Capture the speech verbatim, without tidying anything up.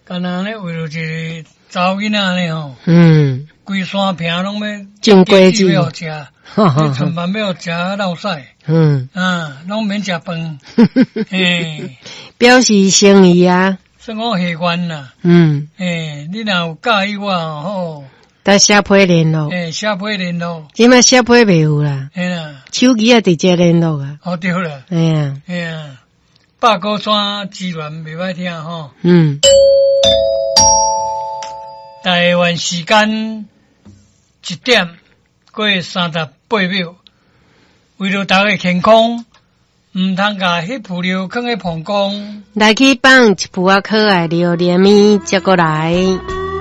干那咧为了一个查某囡仔咧吼， 嗯， 规山坪拢要种果子要食，你全班要食落屎， 嗯， 啊，拢免食饭，嘿， 表示诚意啊， 算我下关啦， 嗯， 嘿，你若有介意我吼， 搭写批联络， 嘿，写批联络， 即摆写批袂有啦， 嘿啦， 手机也直接联络啊， 哦对啦， 哎呀， 嘿啊，八股山资源袂歹听吼。 嗯。 台湾时间一点过三十八秒，为了大家健康，唔通甲迄副料放喺膀胱。 来去放一副啊可爱料连面接过来。